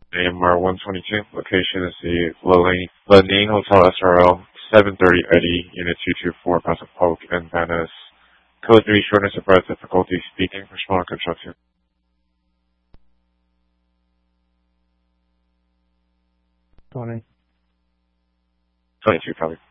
AMR 122. Location is the Lanine Hotel SRL 730 Eddie, Unit 224, Passive Polk and Venice. Code 3, shortness of breath, difficulty speaking for smaller construction. 20. 22, copy.